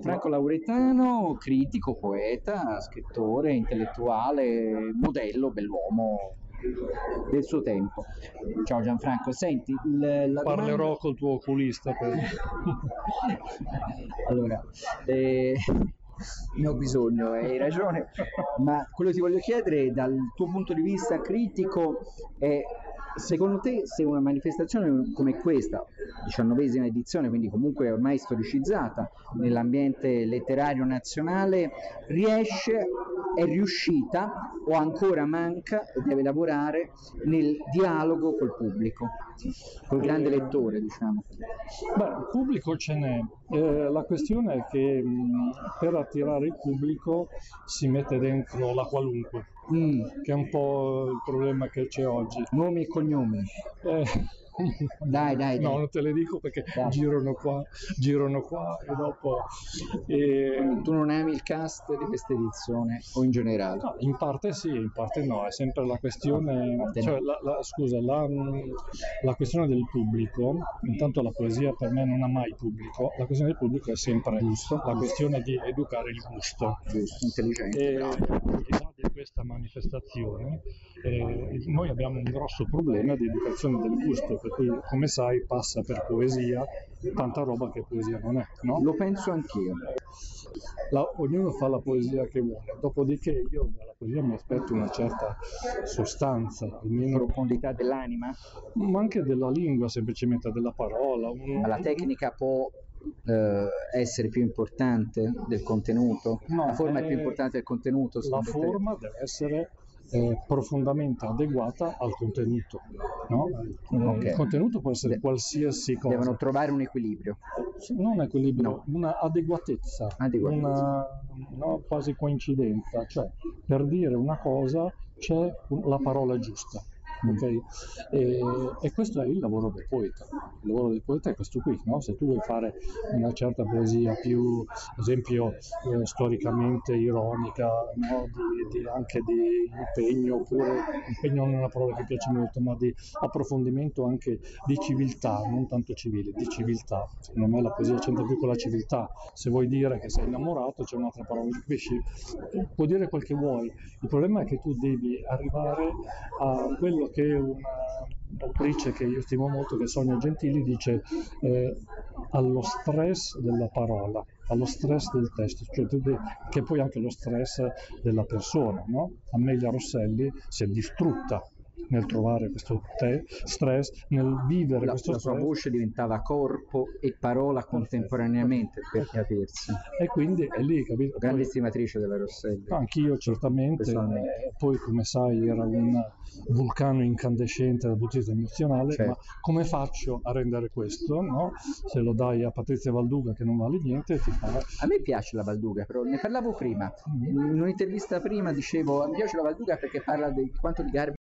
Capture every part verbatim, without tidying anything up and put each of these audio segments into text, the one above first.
Gianfranco Lauretano, critico, poeta, scrittore, intellettuale, modello, bell'uomo del suo tempo. Ciao Gianfranco, senti, il, la parlerò domanda... col tuo oculista per... allora eh, ne ho bisogno, hai ragione, ma quello che ti voglio chiedere dal tuo punto di vista critico è: secondo te, se una manifestazione come questa, diciannovesima edizione, quindi comunque ormai storicizzata nell'ambiente letterario nazionale, riesce, è riuscita o ancora manca e deve lavorare nel dialogo col pubblico, col grande lettore, diciamo? Beh, il pubblico ce n'è, eh, la questione è che mh, per attirare il pubblico si mette dentro la qualunque, mm. che è un po' il problema che c'è oggi. Nomi e cognomi. Eh, dai, dai, dai. No, non te le dico perché dai. girano qua, girano qua e dopo... E... Tu non ami il cast di questa edizione o in generale? No, in parte sì, in parte no, è sempre la questione, no, cioè, la, la, scusa, la, la questione del pubblico. Intanto la poesia per me non ha mai pubblico, la questione del pubblico è sempre giusto, la questione di educare il gusto. Giusto, intelligente. E, di questa manifestazione eh, noi abbiamo un grosso problema di educazione del gusto, per cui, come sai, passa per poesia tanta roba che poesia non è, no? Lo penso anch'io. La, ognuno fa la poesia che vuole, dopodiché io dalla poesia mi aspetto una certa sostanza, almeno profondità dell'anima, ma anche della lingua, semplicemente della parola. Un... Ma la tecnica può eh, essere più importante del contenuto? No, la forma è eh, più importante del contenuto? La forma te? deve essere eh, profondamente adeguata al contenuto, no? Okay. Il contenuto può essere De- qualsiasi cosa. Devono trovare un equilibrio. Non equilibrio, no. Una adeguatezza, adeguatezza. una no, quasi coincidenza, cioè per dire una cosa c'è la parola giusta. Okay? E, e questo è il lavoro del poeta. Il lavoro del poeta è questo qui, no? Se tu vuoi fare una certa poesia più, ad esempio, eh, storicamente ironica, no? di, di, anche di impegno, oppure impegno non è una parola che piace molto, ma di approfondimento anche di civiltà, non tanto civile, di civiltà. Secondo me la poesia c'entra più con la civiltà. Se vuoi dire che sei innamorato, c'è un'altra parola, capisci? Puoi dire quel che vuoi. Il problema è che tu devi arrivare a quello che un'autrice che io stimo molto, che è Sonia Gentili, dice eh, allo stress della parola, allo stress del testo, cioè tu devi, che poi anche lo stress della persona, no? Amelia Rosselli si è distrutta nel trovare questo te- stress, nel vivere la, questo la stress. La sua voce diventava corpo e parola contemporaneamente, per capirsi. E quindi è lì, capito? Grande poi, estimatrice della Rosselli. Anch'io certamente, eh, poi come sai era un vulcano incandescente dal punto di vista emozionale, certo. Ma come faccio a rendere questo? No? Se lo dai a Patrizia Valduga che non vale niente, ti fa... A me piace la Valduga, però ne parlavo prima, in un'intervista prima dicevo, mi piace la Valduga perché parla di quanto di garbo,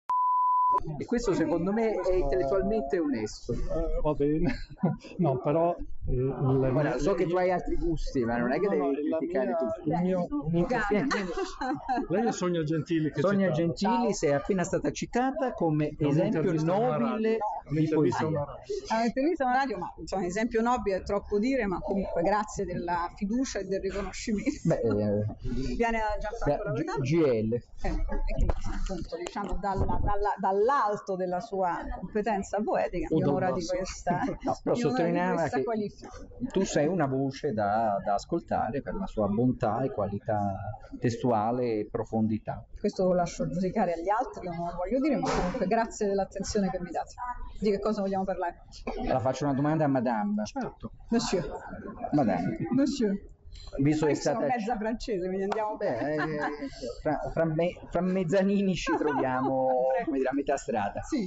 e questo secondo me è intellettualmente onesto. Uh, va bene, no, però eh, il, Guarda, so che tu hai altri gusti, ma non è che no, devi no, criticare mia, tutto. Il mio, mio... Lei è Sonia Gentili. Che Sonia Gentili, sei appena stata citata come no, esempio nobile no, di poesia. Un'intervista alla radio, ma insomma, esempio nobile è troppo dire, ma comunque grazie della fiducia e del riconoscimento. Beh, eh, viene da Gianfranco Lauretano. G L. Eh, e appunto, diciamo, dalla, dalla, dall'alto della sua competenza poetica, in onora di questa, no, però sottolineava che qualifica. Tu sei una voce da, da ascoltare per la sua bontà e qualità testuale e profondità. Questo lo lascio giudicare agli altri, non lo voglio dire, ma comunque grazie dell'attenzione che mi date. Di che cosa vogliamo parlare? La faccio una domanda a Madame. Certo. Monsieur. Madame. Monsieur. Visto che è sono stata... mezza francese, quindi andiamo bene. Eh, fra, fra, me, fra mezzanini ci troviamo come dire, a metà strada. Sì.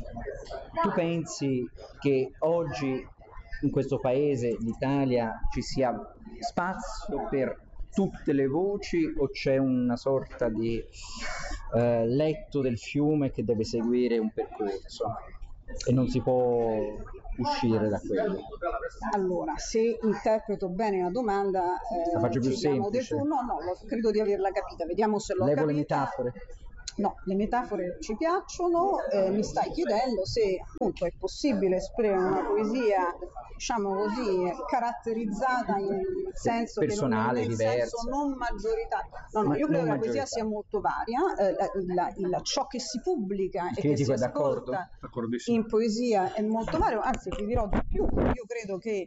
Tu pensi che oggi in questo paese, l'Italia, ci sia spazio per tutte le voci o c'è una sorta di eh, letto del fiume che deve seguire un percorso e non si può uscire da quello? Allora, se interpreto bene la domanda, eh, la faccio più semplice. Detto, no, no, lo, credo di averla capita, vediamo se l'ho Levo capita. le metafore. no, le metafore ci piacciono, eh, mi stai chiedendo se appunto è possibile esprimere una poesia, diciamo così, caratterizzata in senso personale, che non, nel diverso. senso non maggioritario. No, no, Ma io credo non che la poesia maggioritario. sia molto varia, eh, la- la- il- ciò che si pubblica Il e che si critico è d'accordo? ascolta D'accordissimo. in poesia è molto vario, anzi ti dirò di più, io credo che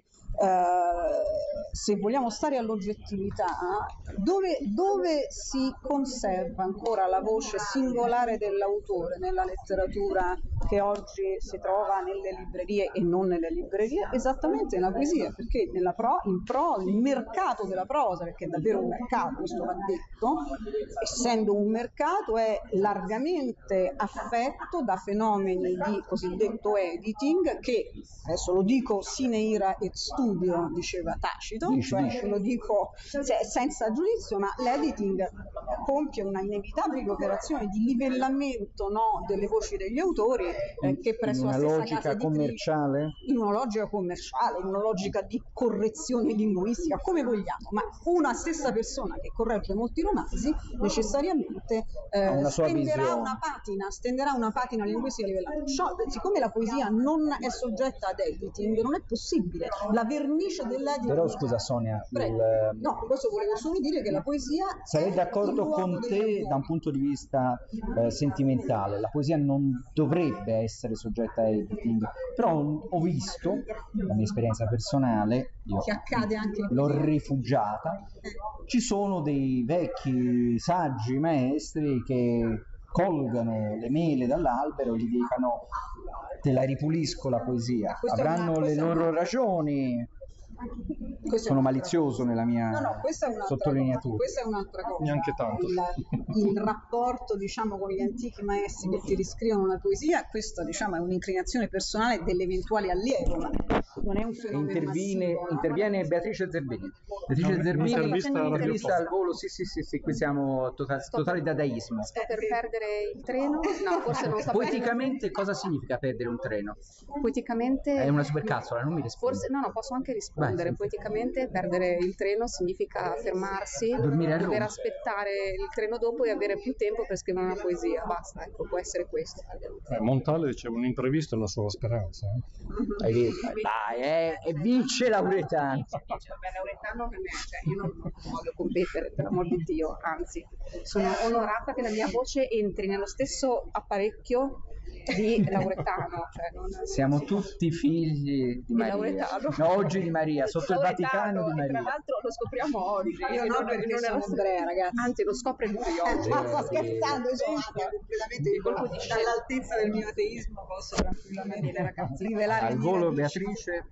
eh, se vogliamo stare all'oggettività, dove, dove si conserva ancora la voce singolare dell'autore nella letteratura che oggi si trova nelle librerie e non nelle librerie? Esattamente nella poesia, perché nella pro, in pro, il mercato della prosa, perché è davvero un mercato, questo va detto, essendo un mercato è largamente affetto da fenomeni di cosiddetto editing che, adesso lo dico sine ira et studio, diceva Tacito, Dici, cioè dici. lo dico cioè, senza giudizio, ma l'editing compie una inevitabile operazione di livellamento, no, delle voci degli autori eh, che In presso una la stessa logica casa editrice, commerciale? in una logica commerciale, in una logica di correzione linguistica, come vogliamo, ma una stessa persona che corregge molti romanzi necessariamente eh, Ha una sua stenderà visione. una patina, stenderà una patina linguistica livellata. Ciò, siccome la poesia non è soggetta ad editing, non è possibile. La vernice dell'editing. Però scusa Sonia, Prego. il- No, questo volevo solo dire che la poesia. sarei è d'accordo il luogo con te dell'amore. da un punto di vista eh, sentimentale. La poesia non dovrebbe essere soggetta a editing, però ho- ho visto, la mia esperienza personale, io Che accade anche in l'ho poesia. rifugiata, ci sono dei vecchi saggi maestri che colgano le mele dall'albero e gli dicano te la ripulisco la poesia, Questo è una- avranno le questo è loro una- ragioni. Questo è Sono un'altra malizioso cosa. nella mia No, no, questa è un'altra sottolineatura. cosa. Questa è un'altra cosa. Neanche tanto. Il, il rapporto, diciamo, con gli antichi maestri che ti riscrivono la poesia, questa, diciamo, è un'inclinazione personale dell'eventuale allievo, ma non è un fenomeno Interviene, massivo, no? interviene Beatrice Zerbini. Beatrice No, Zerbini, un'intervista alla intervista radio al volo, sì sì sì, sì qui siamo tota- totale dadaismo. Sto per perdere il treno? No, forse non sto Poeticamente cosa significa perdere un treno? per... Poeticamente... È una supercazzola, non mi rispondi. Forse, no, no, posso anche rispondere. Vai, sì. Poeticamente perdere il treno significa fermarsi, Dormire a dover Roma. aspettare il treno dopo e avere più tempo per scrivere una poesia. Basta, ecco, può essere questo. Eh, Montale diceva un'intervista è la sua speranza. eh. Hai visto? Dai, eh, e vince Lauretano. Beh, Lauretano per me, cioè, io non, non voglio competere, per amor di Dio, anzi, sono onorata che la mia voce entri nello stesso apparecchio di Lauretano. Cioè non, Siamo tutti figli di Maria. Lauretano. No, oggi di Maria, sotto il Lauretano, Vaticano di e Maria. tra l'altro lo scopriamo oggi. Io e no, non- perché non sono era- ebrea, ragazzi. Anzi, lo scopre lui oggi. Ma sto scherzando, insomma, completamente Di colpo di scena. dall'altezza del mio ateismo posso tranquillamente, ragazzi, rivelare Al le mie volo radici. Beatrice,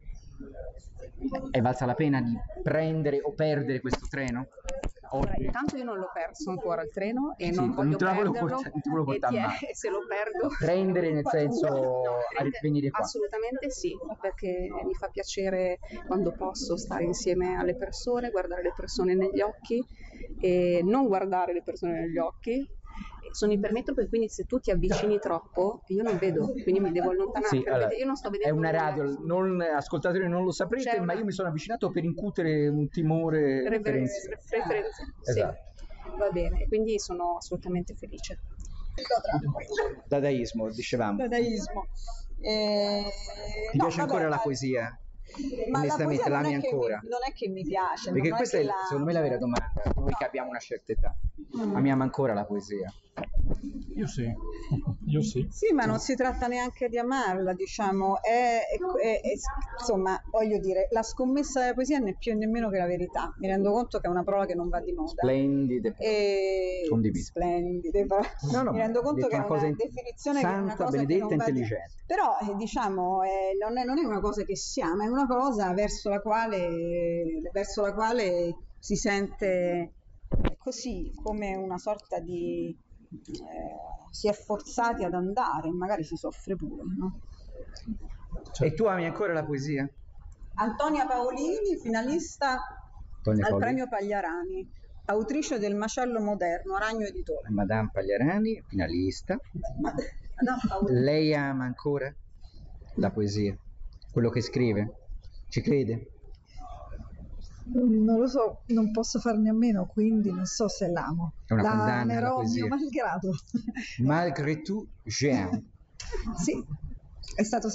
è valsa la pena di prendere o perdere questo treno? Allora, Oggi? intanto io non l'ho perso ancora il treno e Sì, non non voglio te la volevo perderlo, portare- non ti volevo e portare ti è- a mano. se lo perdo Prendere nel senso No, a prendere- venire qua. assolutamente sì, perché mi fa piacere quando posso stare insieme alle persone, guardare le persone negli occhi e non guardare le persone negli occhi. Sono ipermetrope, quindi se tu ti avvicini troppo io non vedo, quindi mi devo allontanare. Sì, perché allora, io non sto è vedendo una nulla. radio, non, ascoltatori non lo saprete, C'è ma una- io mi sono avvicinato per incutere un timore Reverenze- referenziale. referenze, sì. Esatto. Va bene, quindi sono assolutamente felice. Dadaismo, dicevamo. Dadaismo. Eh, Ti no, piace vabbè, ancora la ma- poesia? ma la Onestamente, poesia la non è ami che ancora? mi- non è che mi piace, Perché non questa è, che la- secondo me, la vera domanda. Noi che abbiamo una certa età, amiamo ancora la poesia? Io sì, io sì. Sì, ma non si tratta neanche di amarla, diciamo, è, è- è- è- insomma, voglio dire, la scommessa della poesia né più né meno che la verità. Mi rendo conto che è una parola che non va di moda. Splendide. E... Condiviso. Splendide, però No, no, mi rendo hai conto detto che è una una cosa in- definizione che è una santa, cosa che benedetta, non va di- intelligente. Però eh, diciamo eh, non, è, non è una cosa che si ama, è una cosa verso la quale, verso la quale si sente così come una sorta di eh, si è forzati ad andare, magari si soffre pure, no? E tu ami ancora la poesia? Antonia Paolini, finalista Antonia al Paolini. premio Pagliarani, autrice del Macello Moderno, Ragno Editore. Madame Pagliarani, finalista. Madame Paolini. Lei ama ancora la poesia? Quello che scrive? Ci crede? Non lo so, non posso farne a meno, quindi non so se l'amo. È una La condanna alla amerò poesia. mio malgrado. Malgré tout, j'aime. Sì, è stato